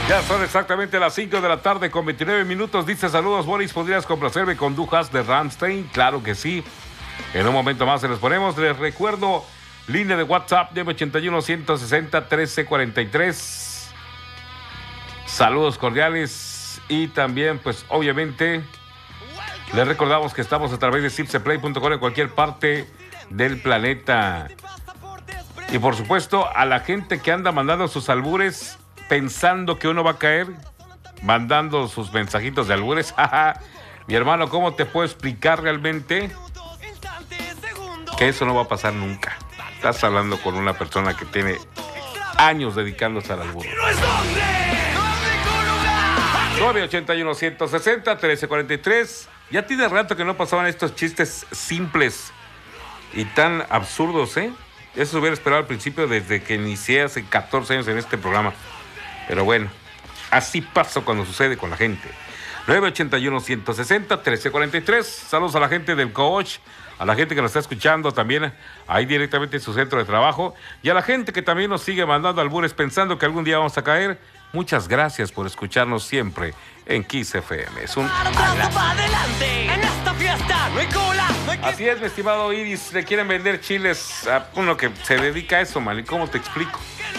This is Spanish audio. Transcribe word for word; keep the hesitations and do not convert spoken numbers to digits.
Ya son exactamente las cinco de la tarde con veintinueve minutos. Dice: saludos, Boris, ¿podrías complacerme con Du Hast de Rammstein? Claro que sí. En un momento más se les ponemos. Les recuerdo, línea de WhatsApp nueve ochenta y uno, ciento sesenta, trece cuarenta y tres. Saludos cordiales. Y también, pues, obviamente, les recordamos que estamos a través de zipseplay punto com en cualquier parte del planeta. Y por supuesto, a la gente que anda mandando sus albures pensando que uno va a caer, mandando sus mensajitos de albures. Mi hermano, ¿cómo te puedo explicar realmente que eso no va a pasar nunca? Estás hablando con una persona que tiene años dedicándose al albur. nueve ochenta y uno, ciento sesenta, trece cuarenta y tres. Ya tiene rato que no pasaban estos chistes simples y tan absurdos, ¿eh? Eso se hubiera esperado al principio, desde que inicié hace catorce años en este programa. Pero bueno, así pasa cuando sucede con la gente. nueve ochenta y uno, ciento sesenta, trece cuarenta y tres. Saludos a la gente del coach, a la gente que nos está escuchando también ahí directamente en su centro de trabajo, y a la gente que también nos sigue mandando albures pensando que algún día vamos a caer. Muchas gracias por escucharnos siempre en Kiss F M. Es un Así es, mi estimado Iris. Le quieren vender chiles a uno que se dedica a eso, man. ¿Y cómo te explico?